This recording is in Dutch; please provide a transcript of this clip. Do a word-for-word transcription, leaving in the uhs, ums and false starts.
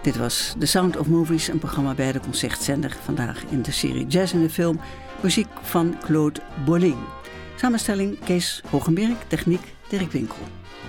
Dit was The Sound of Movies, een programma bij de Concertzender. Vandaag in de serie Jazz in de Film. Muziek van Claude Bolling. Samenstelling Kees Hogenberg, techniek Dirk Winkel.